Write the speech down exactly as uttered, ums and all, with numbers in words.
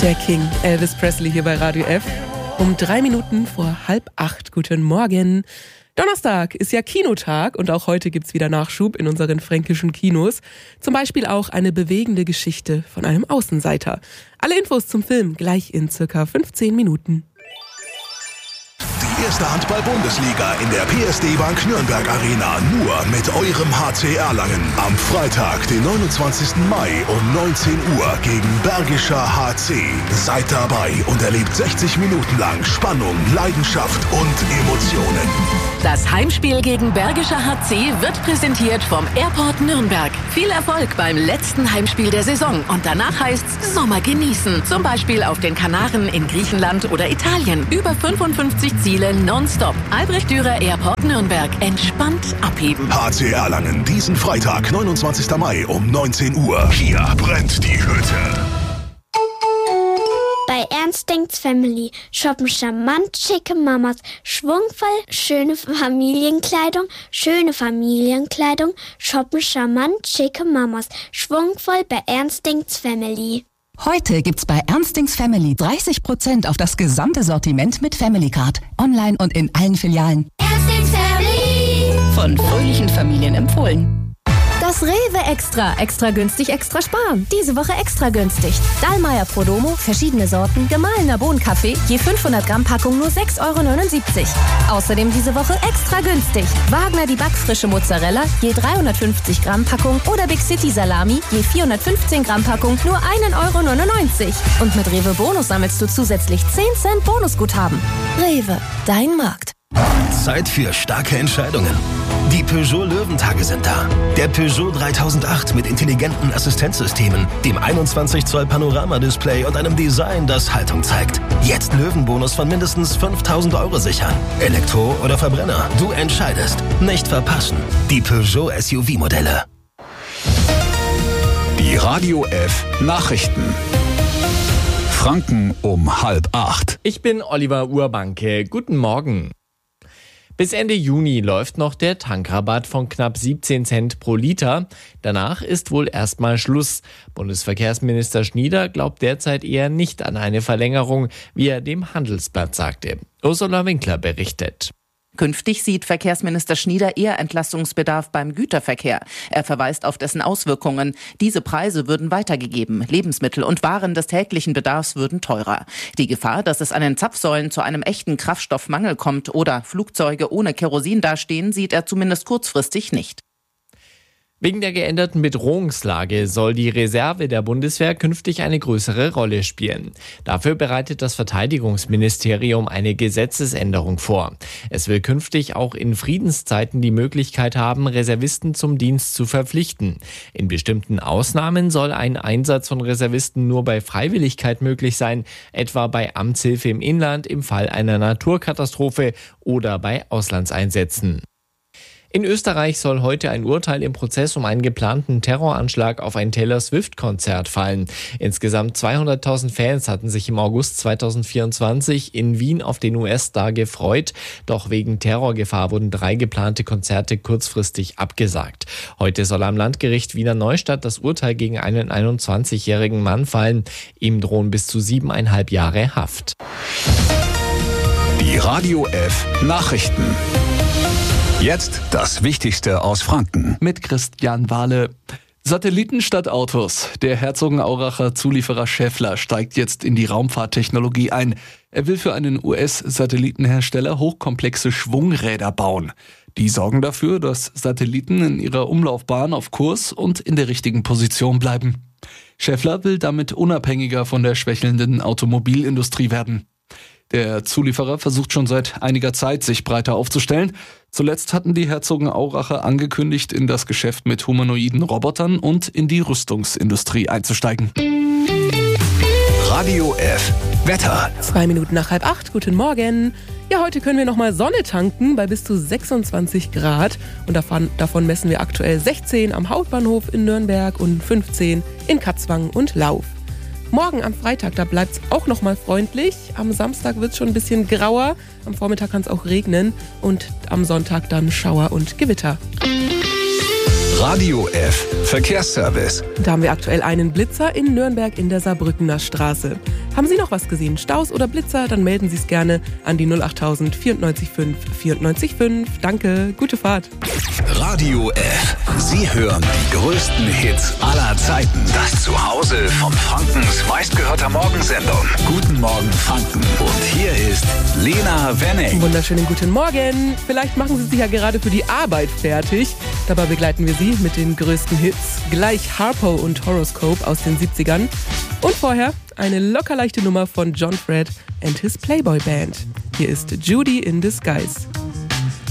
Der King, Elvis Presley hier bei Radio F. Um drei Minuten vor halb acht. Guten Morgen. Donnerstag ist ja Kinotag und auch heute gibt's wieder Nachschub in unseren fränkischen Kinos. Zum Beispiel auch eine bewegende Geschichte von einem Außenseiter. Alle Infos zum Film gleich in circa fünfzehn Minuten. Die erste Handball-Bundesliga in der P S D Bank Nürnberg Arena. Nur mit eurem H C Erlangen. Am Freitag, den neunundzwanzigsten Mai um neunzehn Uhr gegen Bergischer H C. Seid dabei und erlebt sechzig Minuten lang Spannung, Leidenschaft und Emotionen. Das Heimspiel gegen Bergischer H C wird präsentiert vom Airport Nürnberg. Viel Erfolg beim letzten Heimspiel der Saison. Und danach heißt's Sommer genießen. Zum Beispiel auf den Kanaren, in Griechenland oder Italien. Über fünfundfünfzig Ziele nonstop. Albrecht Dürer Airport Nürnberg. Entspannt abheben. H C Erlangen, diesen Freitag, neunundzwanzigsten Mai um neunzehn Uhr. Hier brennt die Hütte. Bei Ernst denkt's Family shoppen charmant schicke Mamas, schwungvoll schöne Familienkleidung, schöne Familienkleidung, shoppen charmant schicke Mamas, schwungvoll bei Ernst denkt's Family. Heute gibt's bei Ernst denkt's Family dreißig Prozent auf das gesamte Sortiment mit Family Card. Online und in allen Filialen. Ernst denkt's Family. Von fröhlichen Familien empfohlen. Das Rewe Extra. Extra günstig, extra sparen. Diese Woche extra günstig. Dallmayr Prodomo, verschiedene Sorten, gemahlener Bohnenkaffee, je fünfhundert Gramm Packung nur sechs Euro neunundsiebzig. Außerdem diese Woche extra günstig. Wagner die backfrische Mozzarella, je dreihundertfünfzig Gramm Packung oder Big City Salami, je vierhundertfünfzehn Gramm Packung nur ein Euro neunundneunzig. Und mit Rewe Bonus sammelst du zusätzlich zehn Cent Bonusguthaben. Rewe, dein Markt. Zeit für starke Entscheidungen. Die Peugeot Löwentage sind da. Der Peugeot dreitausendacht mit intelligenten Assistenzsystemen, dem einundzwanzig Zoll Panoramadisplay und einem Design, das Haltung zeigt. Jetzt Löwenbonus von mindestens fünftausend Euro sichern. Elektro oder Verbrenner, du entscheidest. Nicht verpassen. Die Peugeot S U V-Modelle. Die Radio F Nachrichten. Franken um halb acht. Ich bin Oliver Urbanke. Guten Morgen. Bis Ende Juni läuft noch der Tankrabatt von knapp siebzehn Cent pro Liter. Danach ist wohl erstmal Schluss. Bundesverkehrsminister Schnieder glaubt derzeit eher nicht an eine Verlängerung, wie er dem Handelsblatt sagte. Ursula Winkler berichtet. Künftig sieht Verkehrsminister Schnieder eher Entlastungsbedarf beim Güterverkehr. Er verweist auf dessen Auswirkungen. Diese Preise würden weitergegeben. Lebensmittel und Waren des täglichen Bedarfs würden teurer. Die Gefahr, dass es an den Zapfsäulen zu einem echten Kraftstoffmangel kommt oder Flugzeuge ohne Kerosin dastehen, sieht er zumindest kurzfristig nicht. Wegen der geänderten Bedrohungslage soll die Reserve der Bundeswehr künftig eine größere Rolle spielen. Dafür bereitet das Verteidigungsministerium eine Gesetzesänderung vor. Es will künftig auch in Friedenszeiten die Möglichkeit haben, Reservisten zum Dienst zu verpflichten. In bestimmten Ausnahmen soll ein Einsatz von Reservisten nur bei Freiwilligkeit möglich sein, etwa bei Amtshilfe im Inland im Fall einer Naturkatastrophe oder bei Auslandseinsätzen. In Österreich soll heute ein Urteil im Prozess um einen geplanten Terroranschlag auf ein Taylor Swift-Konzert fallen. Insgesamt zweihunderttausend Fans hatten sich im August zweitausendvierundzwanzig in Wien auf den U S-Star gefreut. Doch wegen Terrorgefahr wurden drei geplante Konzerte kurzfristig abgesagt. Heute soll am Landgericht Wiener Neustadt das Urteil gegen einen einundzwanzigjährigen Mann fallen. Ihm drohen bis zu siebeneinhalb Jahre Haft. Die Radio F Nachrichten. Jetzt das Wichtigste aus Franken. Mit Christian Wahle. Satelliten statt Autos. Der Herzogenauracher Zulieferer Schaeffler steigt jetzt in die Raumfahrttechnologie ein. Er will für einen U S-Satellitenhersteller hochkomplexe Schwungräder bauen. Die sorgen dafür, dass Satelliten in ihrer Umlaufbahn auf Kurs und in der richtigen Position bleiben. Schaeffler will damit unabhängiger von der schwächelnden Automobilindustrie werden. Der Zulieferer versucht schon seit einiger Zeit, sich breiter aufzustellen. Zuletzt hatten die Herzogenauracher angekündigt, in das Geschäft mit humanoiden Robotern und in die Rüstungsindustrie einzusteigen. Radio F Wetter. Zwei Minuten nach halb acht. Guten Morgen. Ja, heute können wir nochmal Sonne tanken bei bis zu sechsundzwanzig Grad. Und davon, davon messen wir aktuell sechzehn am Hauptbahnhof in Nürnberg und fünfzehn in Katzwang und Lauf. Morgen am Freitag, da bleibt es auch noch mal freundlich. Am Samstag wird es schon ein bisschen grauer. Am Vormittag kann es auch regnen. Und am Sonntag dann Schauer und Gewitter. Radio F Verkehrsservice. Da haben wir aktuell einen Blitzer in Nürnberg in der Saarbrückener Straße. Haben Sie noch was gesehen? Staus oder Blitzer? Dann melden Sie es gerne an die null achttausend vierundneunzig fünf vierundneunzig fünf. Danke, gute Fahrt. Radio F. Sie hören die größten Hits aller Zeiten. Das Zuhause von Frankens meistgehörter Morgensendung. Guten Morgen Franken. Und hier ist Lena Wenning. Wunderschönen guten Morgen. Vielleicht machen Sie sich ja gerade für die Arbeit fertig. Dabei begleiten wir Sie mit den größten Hits. Gleich Harpo und Horoscope aus den siebzigern. Und vorher eine lockerleichte Nummer von John Fred and his Playboy Band. Hier ist Judy in Disguise.